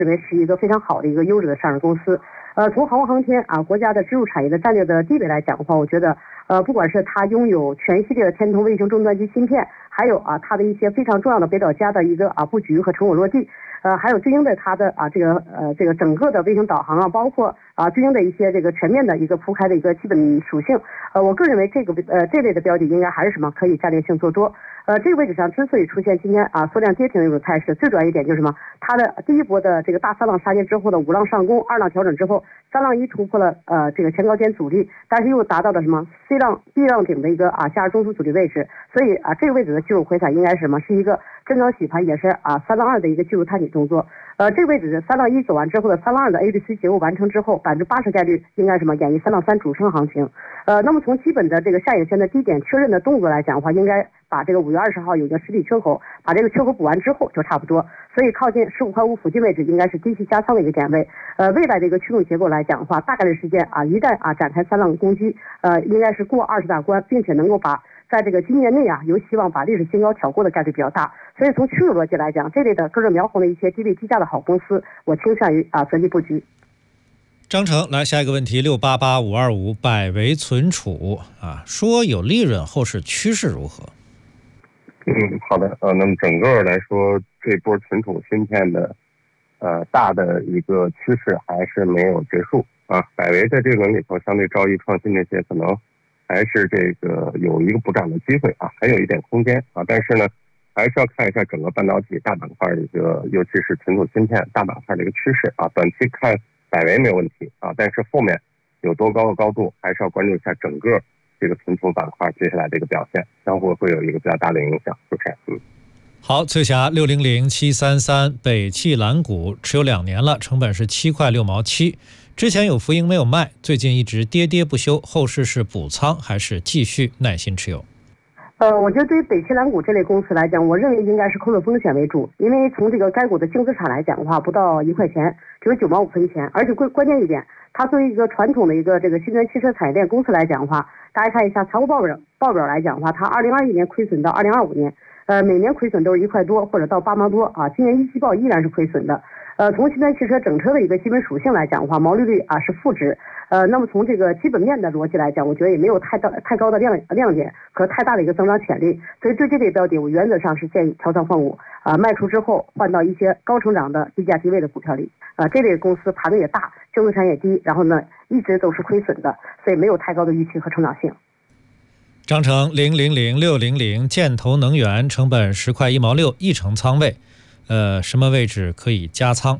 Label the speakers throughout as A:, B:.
A: 认为是一个非常好的一个优质的上市公司。从航空航天国家的支柱产业的战略的地位来讲的话，我觉得不管是它拥有全系列的天通卫星终端机芯片，还有它的一些非常重要的北斗家的一个布局和成果落地，还有对应的它的这个整个的卫星导航包括对应的一些这个全面的一个铺开的一个基本属性，我个人认为这类的标的应该还是什么可以战略性做多。这个位置上之所以出现今天缩量跌停的一种态势，最主要一点就是什么？它的第一波的这个大三浪杀跌之后的五浪上攻，二浪调整之后，三浪一突破了这个前高点阻力，但是又达到了什么 C 浪 B 浪顶的一个下周中枢阻力位置，所以这个位置的技术回踩应该是什么？是一个震荡洗盘，也是三浪二的一个技术探底动作。这个位置是三浪一走完之后的三浪二的 A、B、C 结构完成之后，80%概率应该什么演绎三浪三主升行情。那么从基本的这个下影线的低点确认的动作来讲的话，应该把这个5月20号有一个实体缺口，把这个缺口补完之后就差不多。所以靠近15块5附近位置应该是低吸加仓的一个点位。未来的一个驱动结构来讲的话，大概率时间一旦展开三浪攻击，应该是过20大关，并且能够把在这个今年内有希望把历史新高挑过的概率比较大。所以从趋势逻辑来讲，这类的个热苗红的一些低位低价的好公司，我倾向于择机布局。
B: 张成，来下一个问题，688525百维存储说有利润，后市趋势如何？
C: 好的，那么整个来说，这波存储芯片的大的一个趋势还是没有结束百维在这轮里头，相对兆易、创新这些可能还是这个有一个补涨的机会还有一点空间但是呢，还是要看一下整个半导体大板块的一个，尤其是存储芯片大板块的一个趋势短期看百维没有问题但是后面有多高的高度，还是要关注一下整个这个存储板块接下来的一个表现，相互会有一个比较大的影响。主持人，
B: 好，翠霞600733北汽蓝股持有2年了，成本是7块6毛7，之前有浮盈没有卖，最近一直跌跌不休，后市是补仓还是继续耐心持有？
A: 我觉得对于北汽蓝股这类公司来讲，我认为应该是控制风险为主，因为从这个该股的净资产来讲的话，不到1块钱，只有9毛5分钱，而且关键一点，它作为一个传统的一个这个新能源汽车产业链公司来讲的话，大家看一下财务报表来讲的话，它2021年亏损到2025年，每年亏损都是1块多或者到8毛多今年一季报依然是亏损的。从新能源汽车整车的一个基本属性来讲的话，毛利率是负值。那么从这个基本面的逻辑来讲，我觉得也没有太高的亮点和太大的一个增长潜力，所以对这类标的，我原则上是建议调仓换股卖出之后换到一些高成长的低价低位的股票里。这类公司盘子也大，净资产也低，然后呢一直都是亏损的，所以没有太高的预期和成长性。
B: 张成000600建投能源成本10块1毛6，一成仓位，什么位置可以加仓？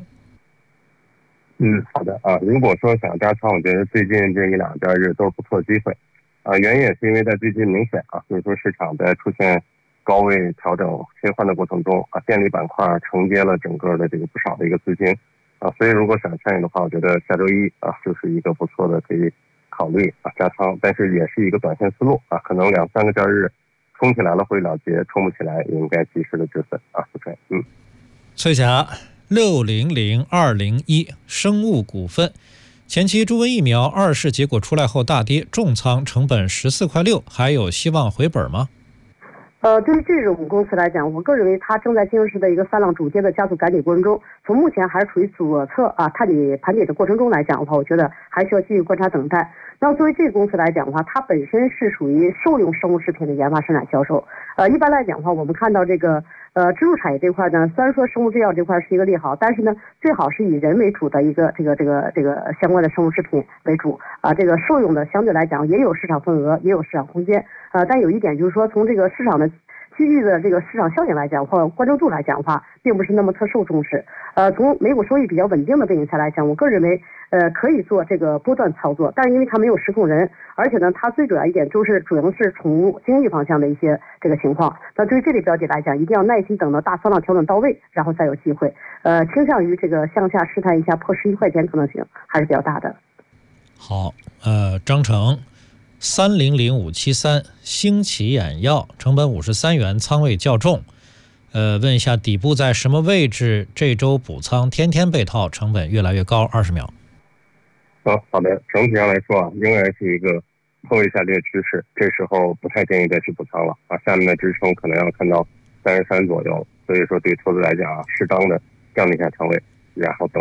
C: 好的如果说想加仓，我觉得最近这一两交易日都是不错的机会原因也是因为在最近明显就是说市场在出现高位调整切换的过程中电力板块承接了整个的这个不少的一个资金所以如果想参与的话，我觉得下周一就是一个不错的可以考虑加仓，但是也是一个短线思路可能2-3个交易日冲起来了会了结，冲不起来也应该及时的止损主持人。
B: 翠霞600201生物股份，前期猪瘟疫苗2试结果出来后大跌，重仓成本14块6，还有希望回本吗？
A: 对于这种公司来讲，我个人认为它正在进入式的一个三浪主跌的加速赶底过程中，从目前还是处于左侧探底盘底的过程中来讲的话，我觉得还需要继续观察等待。那么作为这个公司来讲的话，它本身是属于兽用生物食品的研发、生产、销售。一般来讲的话，我们看到这个支柱产业这块呢，虽然说生物制药这块是一个利好，但是呢，最好是以人为主的一个这个相关的生物食品为主这个兽用的相对来讲也有市场份额，也有市场空间但有一点就是说，从这个市场的积聚的这个市场效应来讲，或关注度来讲的话，并不是那么特受重视。从每股收益比较稳定的背景下来讲，我个人认为可以做这个波段操作，但是因为它没有实控人，而且呢，它最主要一点就是主要是宠物经济方向的一些这个情况。那对于这类标的来讲，一定要耐心等到大三浪调整到位，然后再有机会。倾向于这个向下试探一下破11块钱可能性还是比较大的。
B: 好，张成300573兴起眼药成本53元，仓位较重。问一下底部在什么位置？这周补仓，天天被套，成本越来越高。20秒。
C: 好的，整体上来说仍然是一个破位下跌趋势，这时候不太建议再去补仓了下面的支撑可能要看到33左右，所以说对投资来讲适当的降低一下仓位。 然后等